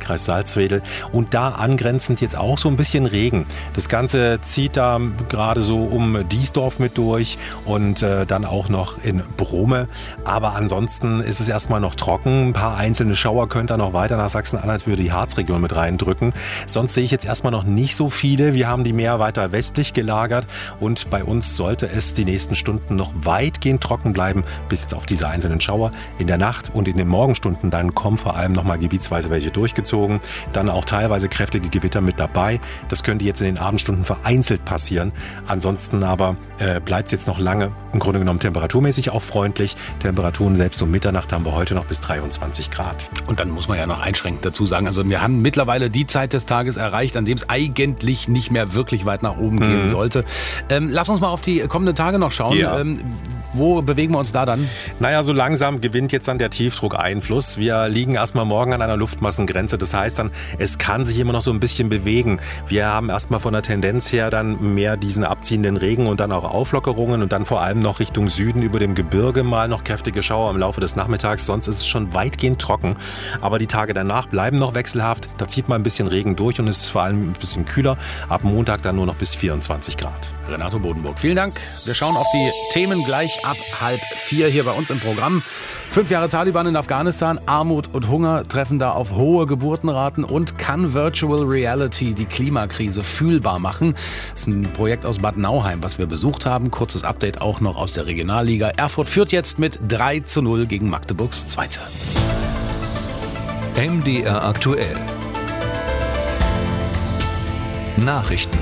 Landkreis Salzwedel. Und da angrenzend jetzt auch so ein bisschen Regen. Das Ganze zieht da gerade so um Diesdorf mit durch und dann auch noch in Brome. Aber ansonsten ist es erstmal noch trocken. Ein paar einzelne Schauer könnte da noch weiter nach Sachsen-Anhalt, würde die Harzregion mit reindrücken. Sonst sehe ich jetzt erstmal noch nicht so viele. Wir haben die mehr weiter westlich gelagert und bei uns sollte es die nächsten Stunden noch weitgehend trocken bleiben, bis jetzt auf diese einzelnen Schauer. In der Nacht und in den Morgenstunden dann kommen vor allem nochmal gebietsweise welche durchgezogen. Dann auch teilweise kräftige Gewitter mit dabei. Das könnte jetzt in den Abendstunden vereinzelt passieren. Ansonsten aber bleibt es jetzt noch lange im Grunde genommen temperaturmäßig auch freundlich. Temperaturen selbst um Mitternacht haben wir heute noch bis 23 Grad. Und dann muss man ja noch einschränkend dazu sagen, also wir haben mittlerweile die Zeit des Tages erreicht, an dem es eigentlich nicht mehr wirklich weit nach oben gehen sollte. Lass uns mal auf die kommenden Tage noch schauen. Ja. Wo bewegen wir uns da dann? Naja, so langsam gewinnt jetzt dann der Tiefdruck Einfluss. Wir liegen erstmal morgen an einer Luftmassengrenze. Das heißt dann, es kann sich immer noch so ein bisschen bewegen. Wir haben erstmal von der Tendenz her dann mehr diesen abziehenden Regen und dann auch Auflockerungen und dann vor allem noch Richtung Süden über dem Gebirge mal noch kräftige Schauer im Laufe des Nachmittags. Sonst ist es schon weitgehend trocken. Aber die Tage danach bleiben noch wechselhaft. Da zieht mal ein bisschen Regen durch und es ist vor allem ein bisschen kühler. Ab Montag dann nur noch bis 24 Grad. Renato Bodenburg, vielen Dank. Wir schauen auf die Themen gleich ab 3:30 hier bei uns im Programm. 5 Jahre Taliban in Afghanistan, Armut und Hunger treffen da auf hohe Geburtenraten und kann Virtual Reality die Klimakrise fühlbar machen? Das ist ein Projekt aus Bad Nauheim, was wir besucht haben. Kurzes Update auch noch aus der Regionalliga. Erfurt führt jetzt mit 3:0 gegen Magdeburgs Zweite. MDR aktuell. Nachrichten.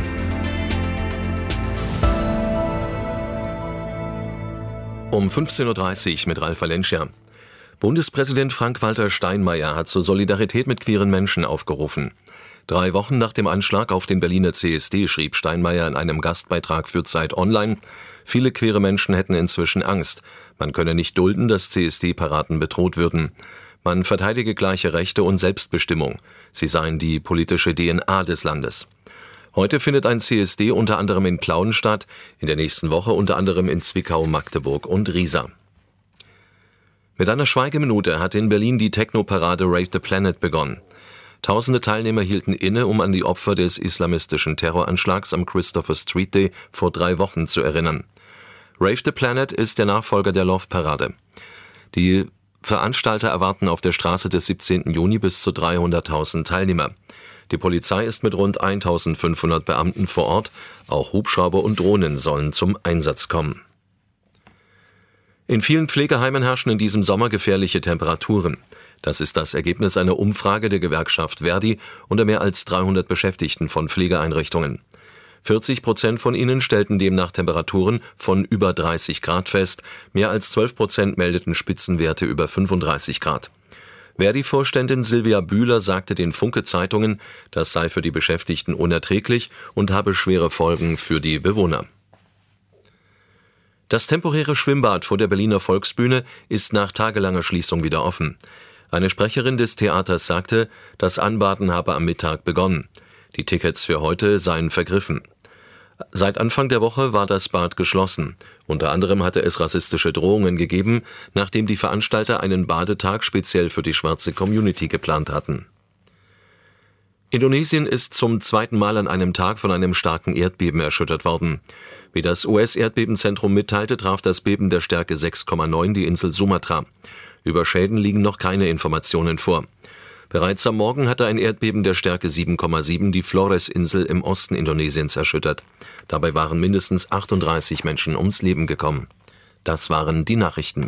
Um 15.30 Uhr mit Ralf Valencia. Bundespräsident Frank-Walter Steinmeier hat zur Solidarität mit queeren Menschen aufgerufen. 3 Wochen nach dem Anschlag auf den Berliner CSD schrieb Steinmeier in einem Gastbeitrag für Zeit Online, viele queere Menschen hätten inzwischen Angst. Man könne nicht dulden, dass CSD-Paraden bedroht würden. Man verteidige gleiche Rechte und Selbstbestimmung. Sie seien die politische DNA des Landes. Heute findet ein CSD unter anderem in Plauen statt, in der nächsten Woche unter anderem in Zwickau, Magdeburg und Riesa. Mit einer Schweigeminute hat in Berlin die Techno-Parade Rave the Planet begonnen. Tausende Teilnehmer hielten inne, um an die Opfer des islamistischen Terroranschlags am Christopher Street Day vor 3 Wochen zu erinnern. Rave the Planet ist der Nachfolger der Love-Parade. Die Veranstalter erwarten auf der Straße des 17. Juni bis zu 300.000 Teilnehmer. Die Polizei ist mit rund 1.500 Beamten vor Ort. Auch Hubschrauber und Drohnen sollen zum Einsatz kommen. In vielen Pflegeheimen herrschen in diesem Sommer gefährliche Temperaturen. Das ist das Ergebnis einer Umfrage der Gewerkschaft Verdi unter mehr als 300 Beschäftigten von Pflegeeinrichtungen. 40% von ihnen stellten demnach Temperaturen von über 30 Grad fest. Mehr als 12% meldeten Spitzenwerte über 35 Grad. Verdi-Vorständin Silvia Bühler sagte den Funke-Zeitungen, das sei für die Beschäftigten unerträglich und habe schwere Folgen für die Bewohner. Das temporäre Schwimmbad vor der Berliner Volksbühne ist nach tagelanger Schließung wieder offen. Eine Sprecherin des Theaters sagte, das Anbaden habe am Mittag begonnen. Die Tickets für heute seien vergriffen. Seit Anfang der Woche war das Bad geschlossen. Unter anderem hatte es rassistische Drohungen gegeben, nachdem die Veranstalter einen Badetag speziell für die schwarze Community geplant hatten. Indonesien ist zum 2. Mal an einem Tag von einem starken Erdbeben erschüttert worden. Wie das US-Erdbebenzentrum mitteilte, traf das Beben der Stärke 6,9 die Insel Sumatra. Über Schäden liegen noch keine Informationen vor. Bereits am Morgen hatte ein Erdbeben der Stärke 7,7 die Flores-Insel im Osten Indonesiens erschüttert. Dabei waren mindestens 38 Menschen ums Leben gekommen. Das waren die Nachrichten.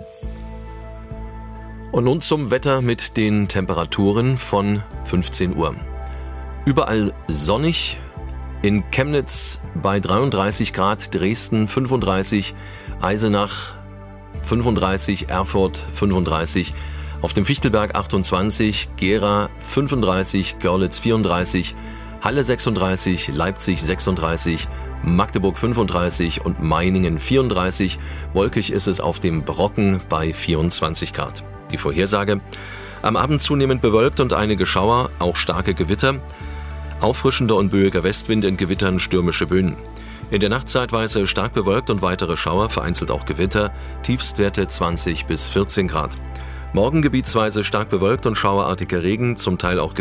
Und nun zum Wetter mit den Temperaturen von 15 Uhr. Überall sonnig, in Chemnitz bei 33 Grad, Dresden 35, Eisenach 35, Erfurt 35, auf dem Fichtelberg 28, Gera 35, Görlitz 34, Halle 36, Leipzig 36, Magdeburg 35 und Meiningen 34. Wolkig ist es auf dem Brocken bei 24 Grad. Die Vorhersage: am Abend zunehmend bewölkt und einige Schauer, auch starke Gewitter. Auffrischender und böiger Westwind, in Gewittern stürmische Böen. In der Nacht zeitweise stark bewölkt und weitere Schauer, vereinzelt auch Gewitter. Tiefstwerte 20 bis 14 Grad. Morgen gebietsweise stark bewölkt und schauerartiger Regen, zum Teil auch